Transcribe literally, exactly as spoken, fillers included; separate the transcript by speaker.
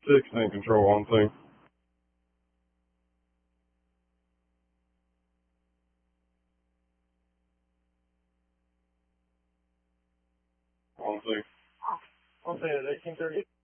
Speaker 1: sixteen control on thing. On thing.
Speaker 2: I'll say at eighteen thirty.